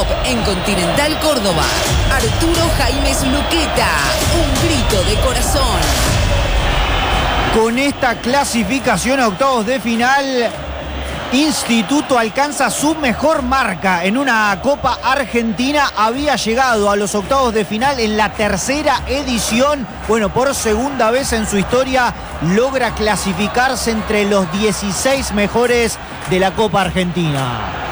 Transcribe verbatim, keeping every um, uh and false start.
Top en Continental Córdoba. Arturo Jaimes Luqueta, un grito de corazón. Con esta clasificación a octavos de final, Instituto alcanza su mejor marca en una Copa Argentina. Había llegado a los octavos de final en la tercera edición. Bueno, por segunda vez en su historia logra clasificarse entre los dieciséis mejores de la Copa Argentina.